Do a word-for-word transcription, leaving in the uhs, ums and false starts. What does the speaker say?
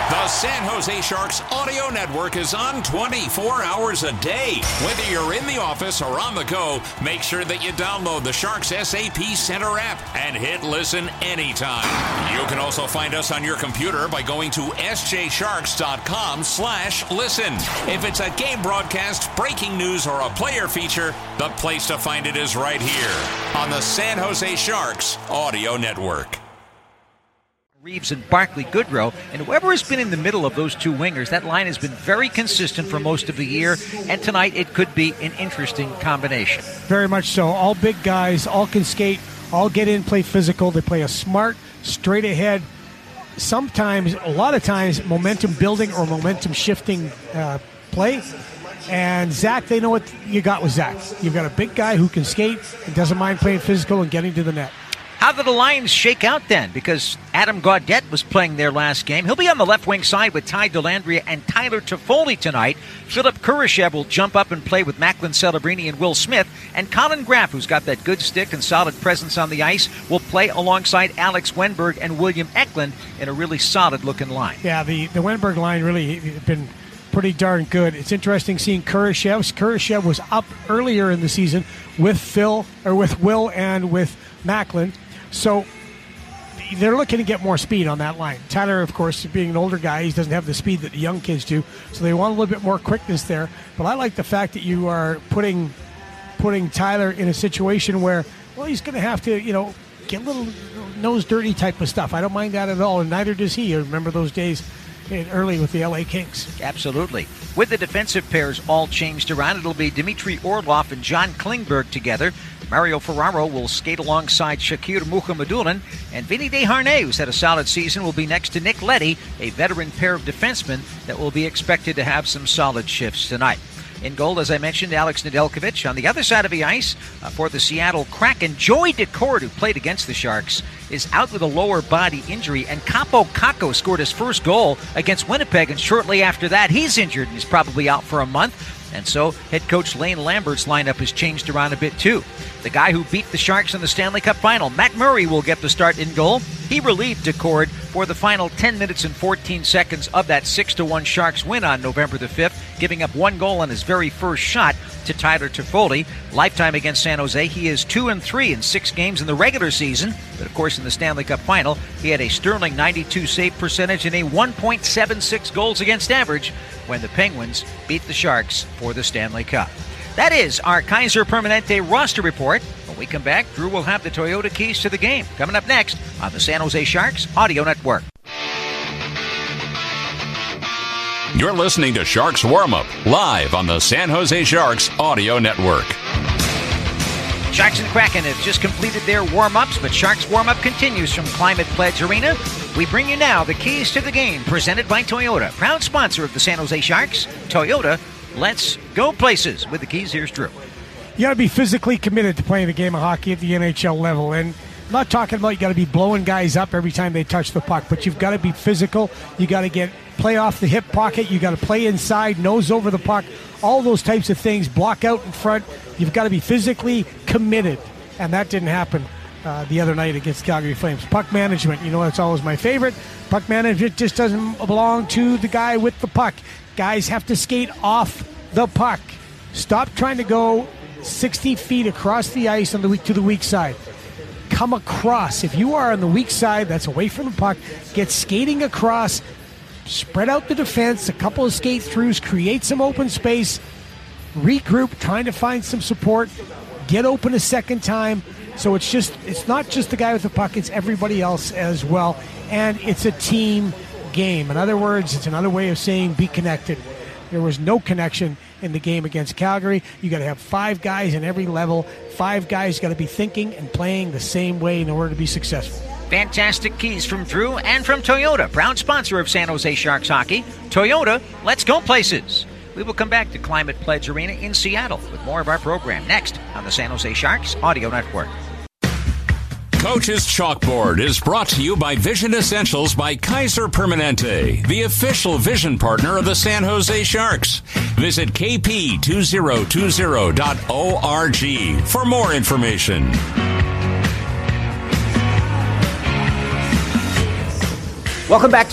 The San Jose Sharks Audio Network is on twenty-four hours a day. Whether you're in the office or on the go, make sure that you download the Sharks S A P Center app and hit listen anytime. You can also find us on your computer by going to s j sharks dot com slash listen. If it's a game broadcast, breaking news, or a player feature, the place to find it is right here on the San Jose Sharks Audio Network. Reeves and Barclay Goodrow, and whoever has been in the middle of those two wingers, that line has been very consistent for most of the year, and tonight it could be an interesting combination. Very much so. All big guys, all can skate, all get in, play physical. They play a smart, straight ahead, sometimes, a lot of times, momentum building or momentum shifting uh, play. And Zach, they know what you got with Zach. You've got a big guy who can skate and doesn't mind playing physical and getting to the net. How did the Lions shake out then? Because Adam Gaudette was playing their last game. He'll be on the left wing side with Ty Dellandrea and Tyler Toffoli tonight. Philip Kurashev will jump up and play with Macklin Celebrini and Will Smith. And Colin Graff, who's got that good stick and solid presence on the ice, will play alongside Alex Wenberg and William Eklund in a really solid-looking line. Yeah, the, the Wenberg line really been pretty darn good. It's interesting seeing Kurashev. Kurashev was up earlier in the season with Phil, or with Will and with Macklin. So they're looking to get more speed on that line. Tyler, of course, being an older guy, he doesn't have the speed that the young kids do. So they want a little bit more quickness there. But I like the fact that you are putting putting Tyler in a situation where, well, he's going to have to, you know, get a little nose dirty type of stuff. I don't mind that at all, and neither does he. I remember those days early with the L A Kings. Absolutely. With the defensive pairs all changed around, it'll be Dmitry Orlov and John Klingberg together. Mario Ferraro will skate alongside Shakir Mukhamadullin, and Vinny Desharnais, who's had a solid season, will be next to Nick Leddy, a veteran pair of defensemen that will be expected to have some solid shifts tonight. In goal, as I mentioned, Alex Nedeljkovic. On the other side of the ice, uh, for the Seattle Kraken, Joey Daccord, who played against the Sharks, is out with a lower body injury, and Capo Caco scored his first goal against Winnipeg, and shortly after that, he's injured and is probably out for a month. And so head coach Lane Lambert's lineup has changed around a bit too. The guy who beat the Sharks in the Stanley Cup final, Matt Murray, will get the start in goal. He relieved Daccord for the final ten minutes and fourteen seconds of that six to one Sharks win on November the fifth, giving up one goal on his very first shot to Tyler Toffoli. Lifetime against San Jose, he is two and three in six games in the regular season. But of course, in the Stanley Cup final, he had a sterling ninety-two save percentage and a one point seven six goals against average when the Penguins beat the Sharks for the Stanley Cup. That is our Kaiser Permanente roster report. When we come back, Drew will have the Toyota keys to the game. Coming up next on the San Jose Sharks Audio Network. You're listening to Sharks Warm-Up, live on the San Jose Sharks Audio Network. Sharks and Kraken have just completed their warm-ups, but Sharks warm-up continues from Climate Pledge Arena. We bring you now the keys to the game, presented by Toyota, proud sponsor of the San Jose Sharks. Toyota, let's go places. With the keys, here's Drew. You got to be physically committed to playing a game of hockey at the N H L level. And I'm not talking about you got to be blowing guys up every time they touch the puck, but you've got to be physical. You got to get play off the hip pocket. You got to play inside, nose over the puck, all those types of things, block out in front. You've got to be physically committed, and that didn't happen uh, the other night against Calgary Flames. Puck management, you know, that's always my favorite. Puck management just doesn't belong to the guy with the puck. Guys have to skate off the puck. Stop trying to go sixty feet across the ice on the weak to the weak side. Come across. If you are on the weak side, that's away from the puck. Get skating across. Spread out the defense. A couple of skate throughs. Create some open space. Regroup. Trying to find some support. Get open a second time. So it's just it's not just the guy with the puck. It's everybody else as well. And it's a team game. In other words, it's another way of saying be connected. There was no connection in the game against Calgary. You got to have five guys in every level. Five guys got to be thinking and playing the same way in order to be successful. Fantastic keys from Drew and from Toyota, proud sponsor of San Jose Sharks hockey. Toyota, let's go places. We will come back to Climate Pledge Arena in Seattle with more of our program next on the San Jose Sharks Audio Network. Coach's Chalkboard is brought to you by Vision Essentials by Kaiser Permanente, the official vision partner of the San Jose Sharks. Visit k p two thousand twenty dot org for more information. Welcome back to